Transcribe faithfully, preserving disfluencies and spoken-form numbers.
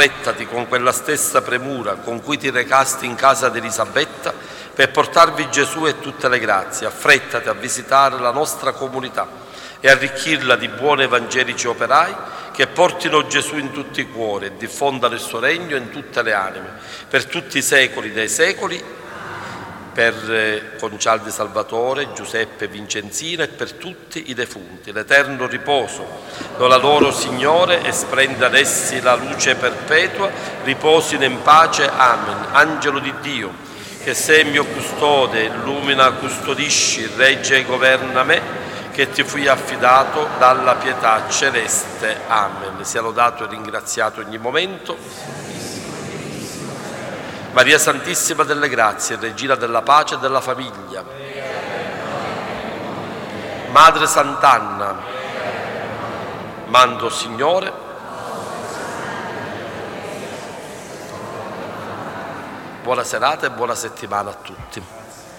affrettati con quella stessa premura con cui ti recasti in casa di Elisabetta per portarvi Gesù e tutte le grazie. Affrettati a visitare la nostra comunità e arricchirla di buoni evangelici operai che portino Gesù in tutti i cuori e diffondano il suo regno in tutte le anime, per tutti i secoli dei secoli, per Concialdi Salvatore, Giuseppe Vincenzino e per tutti i defunti. L'eterno riposo do la loro, Signore, e splenda ad essi la luce perpetua, riposino in pace. Amen. Angelo di Dio, che sei mio custode, illumina, custodisci, regge e governa me, che ti fui affidato dalla pietà celeste. Amen. Sia lodato e ringraziato ogni momento Maria Santissima delle Grazie, Regina della Pace e della Famiglia. Madre Sant'Anna, mando, Signore. Buona serata e buona settimana a tutti.